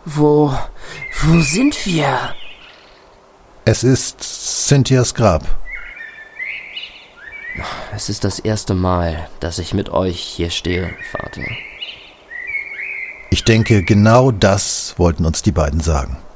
Wo sind wir? Es ist Cynthias Grab. Es ist das erste Mal, dass ich mit euch hier stehe, Vater. Ich denke, genau das wollten uns die beiden sagen.